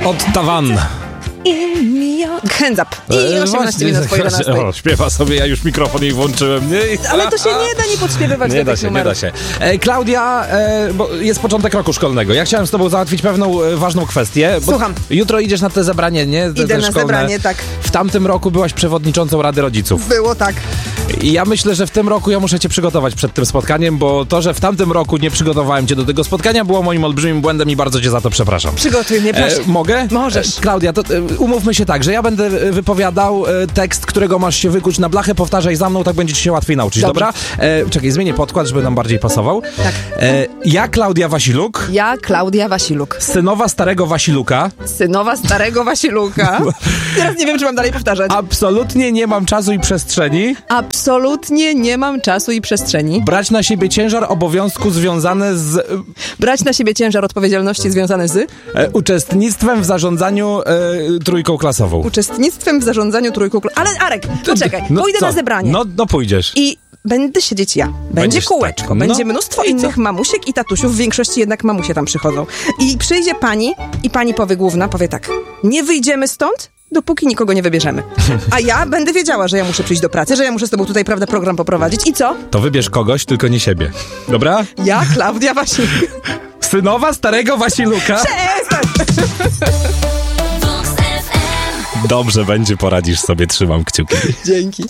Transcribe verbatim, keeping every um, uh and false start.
od Tawan. Hands up. I osiemnaście minut po jedenastej. O, śpiewa sobie, ja już mikrofon jej włączyłem. Nie? Ale to się nie da nie podśpiewywać nie do da tych się, numerów. nie da się. E, Klaudia, e, bo jest początek roku szkolnego. Ja chciałem z tobą załatwić pewną e, ważną kwestię. Bo Słucham. Jutro idziesz na te zebranie, nie? Te, Idę te na szkolne. zebranie, tak. W tamtym roku byłaś przewodniczącą Rady Rodziców. Było tak. I ja myślę, że w tym roku ja muszę cię przygotować przed tym spotkaniem, bo to, że w tamtym roku nie przygotowałem cię do tego spotkania, było moim olbrzymim błędem i bardzo cię za to przepraszam. Przygotuj mnie, proszę. E, mogę? Możesz. E, Klaudia, to e, umówmy się tak, że ja będę wypowiadał e, tekst, którego masz się wykuć na blachę, powtarzaj za mną, tak będzie ci się łatwiej nauczyć, Dobrze. dobra? E, czekaj, zmienię podkład, żeby nam bardziej pasował. Tak. E, ja, Klaudia Wasiluk, Ja, Klaudia Wasiluk. synowa starego Wasiluka, Synowa starego Wasiluka. Teraz nie wiem, czy mam dalej powtarzać. absolutnie nie mam czasu i przestrzeni Absolutnie nie mam czasu i przestrzeni. brać na siebie ciężar obowiązku związany z e, Brać na siebie ciężar odpowiedzialności związany z e, uczestnictwem w zarządzaniu e, trójką klasową. uczestnictwem w zarządzaniu trójką. Ale Arek, poczekaj, No pójdę co? na zebranie. No, no pójdziesz. I będę siedzieć ja. Będzie Będziesz kółeczko, tak. będzie No. mnóstwo I co? innych mamusiek i tatusiów, w większości jednak mamusie tam przychodzą. I przyjdzie pani i pani powie główna, powie tak, nie wyjdziemy stąd, dopóki nikogo nie wybierzemy. A ja będę wiedziała, że ja muszę przyjść do pracy, że ja muszę z tobą tutaj, prawda, program poprowadzić. I co? To wybierz kogoś, tylko nie siebie. Dobra? Ja, Klaudia Wasilik. Synowa starego Wasiluka. Przestań! Dobrze będzie, poradzisz sobie, trzymam kciuki. Dzięki.